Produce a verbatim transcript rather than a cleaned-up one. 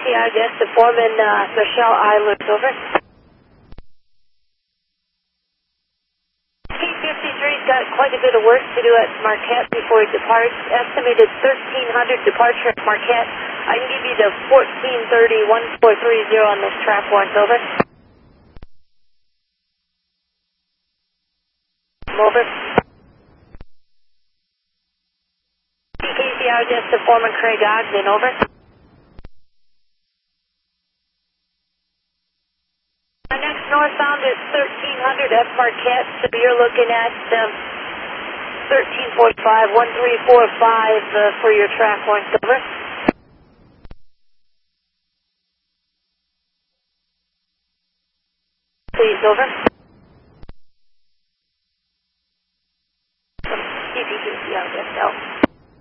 I guess the foreman, uh, Michelle Eilers, over. P fifty-three's got quite a bit of work to do at Marquette before he departs. Estimated thirteen hundred departure at Marquette. I can give you the fourteen thirty, one four three zero on this track warrant, over. Over. P K C I guess the foreman Craig Ogden, over. Our next northbound is thirteen hundred at Marquette, so you're looking at um, thirteen forty-five, one three four five uh, for your track warrant, over. Please, over. P P C I guess, no.